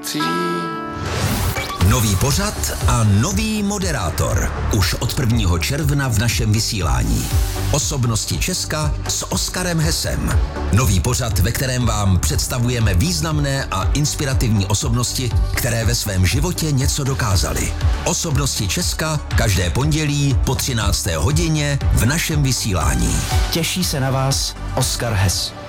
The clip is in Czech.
Nový pořad a nový moderátor. Už od 1. června v našem vysílání. Osobnosti Česka s Oskarem Hesem. Nový pořad, ve kterém vám představujeme významné a inspirativní osobnosti, které ve svém životě něco dokázaly. Osobnosti Česka každé pondělí po 13. hodině v našem vysílání. Těší se na vás Oskar Hes.